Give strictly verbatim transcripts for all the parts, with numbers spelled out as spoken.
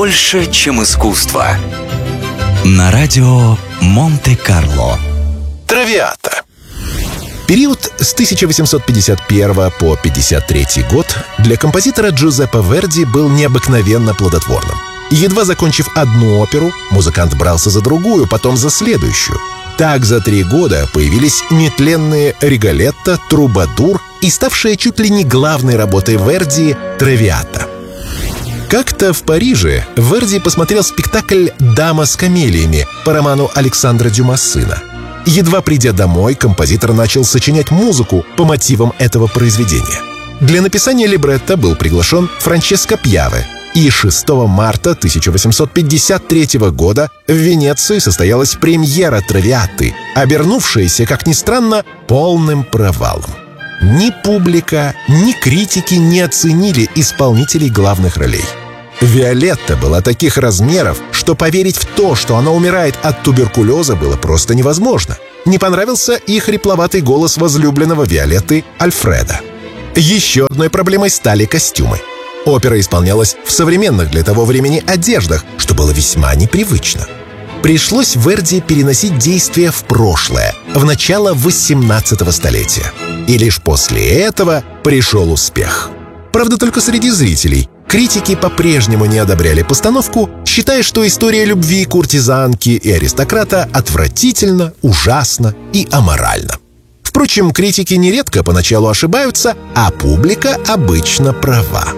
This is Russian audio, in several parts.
Больше, чем искусство. На радио Монте-Карло. Травиата. Период с тысяча восемьсот пятьдесят первого по пятьдесят третий год для композитора Джузеппе Верди был необыкновенно плодотворным. Едва закончив одну оперу, музыкант брался за другую, потом за следующую. Так за три года появились нетленные «Риголетто», «Трубадур» и ставшая чуть ли не главной работой Верди «Травиата». Как-то в Париже Верди посмотрел спектакль «Дама с камелиями» по роману Александра Дюма сына. Едва придя домой, композитор начал сочинять музыку по мотивам этого произведения. Для написания либретто был приглашен Франческо Пьяве, и шестого марта тысяча восемьсот пятьдесят третьего года в Венеции состоялась премьера «Травиаты», обернувшаяся, как ни странно, полным провалом. Ни публика, ни критики не оценили исполнителей главных ролей. Виолетта была таких размеров, что поверить в то, что она умирает от туберкулеза, было просто невозможно. Не понравился и хрипловатый голос возлюбленного Виолетты Альфреда. Еще одной проблемой стали костюмы. Опера исполнялась в современных для того времени одеждах, что было весьма непривычно. Пришлось Верди переносить действие в прошлое, в начало восемнадцатого столетия. И лишь после этого пришел успех. Правда, только среди зрителей. Критики по-прежнему не одобряли постановку, считая, что история любви куртизанки и аристократа отвратительна, ужасна и аморальна. Впрочем, критики нередко поначалу ошибаются, а публика обычно права.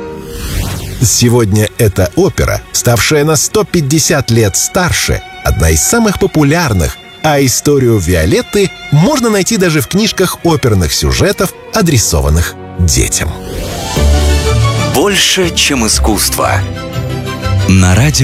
Сегодня эта опера, ставшая на сто пятьдесят лет старше, одна из самых популярных, а историю Виолетты можно найти даже в книжках оперных сюжетов, адресованных детям. Больше, чем искусство. На радио